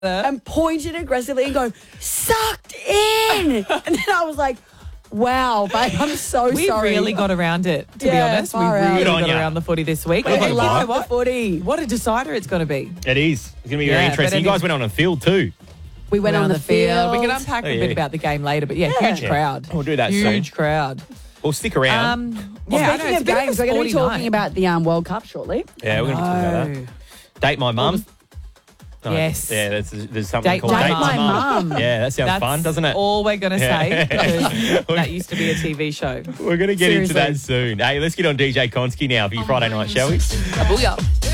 and pointed aggressively and go, sucked in. And then I was like, wow, babe, I'm so We sorry. really got around it, to be honest. We far out. really Good on got ya. around the footy this week. We Good on love Mark. the What? footy. What a decider it's going to be. It is. It's going to be very Yeah, interesting. You better guys went on a field too. We went on the field. We can unpack a bit about the game later, but huge Yeah. crowd. We'll do that soon. Huge crowd. Well, stick around. Yeah, I know, Speaking it's of a bit games, we're going to be sporty talking night. about the World Cup shortly. Yeah, we're going to be talking about that. Date my mum. No, Yes. Yeah, there's something Date called my Date mum. My Mum. Mum. Yeah, that sounds That's fun, doesn't it? all we're going to say, Yeah. because that used to be a TV show. We're going to get into Seriously. that soon. Hey, let's get on DJ Konski now for your Friday night, shall we? Booyah.